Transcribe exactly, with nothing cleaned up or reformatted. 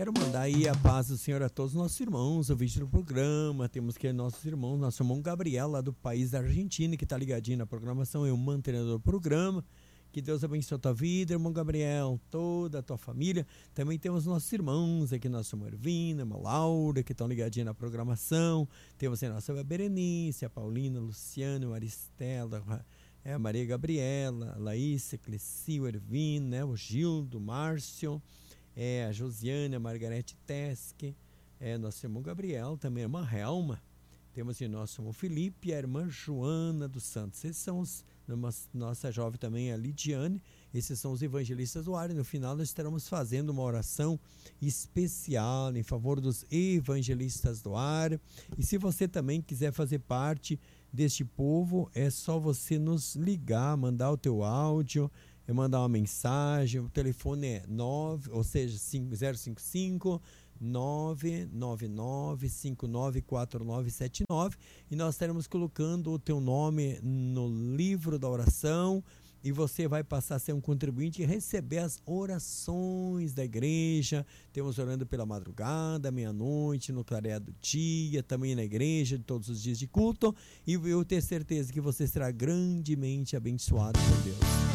Quero mandar aí a paz do Senhor a todos os nossos irmãos, ouvintes do programa. Temos que nossos irmãos, nosso irmão Gabriel, lá do país da Argentina, que está ligadinho na programação, é o mantenedor do programa. Que Deus abençoe a tua vida, irmão Gabriel, toda a tua família. Também temos nossos irmãos aqui, nossa irmã Ervina, irmã Laura, que estão ligadinhos na programação. Temos a nossa Berenice, a Paulina, a Luciana, a Maristela, a Maria Gabriela, a Laís, a Clecio, a Ervina, né, o Gildo, o Márcio, é, a Josiane, a Margarete Tesque, é, nosso irmão Gabriel, também a irmã Helma. Temos o nosso irmão Felipe e a irmã Joana dos Santos. Esses são os, nossa jovem também, a Lidiane. Esses são os evangelistas do ar. E no final nós estaremos fazendo uma oração especial em favor dos evangelistas do ar. E se você também quiser fazer parte deste povo, é só você nos ligar, mandar o teu áudio, mandar uma mensagem. O telefone é nove, ou seja, zero cinco cinco nove nove nove cinco nove quatro nove sete nove, e nós estaremos colocando o teu nome no livro da oração e você vai passar a ser um contribuinte e receber as orações da igreja. Temos orando pela madrugada, meia-noite, no clarear do dia, também na igreja, todos os dias de culto, e eu tenho certeza que você será grandemente abençoado por Deus.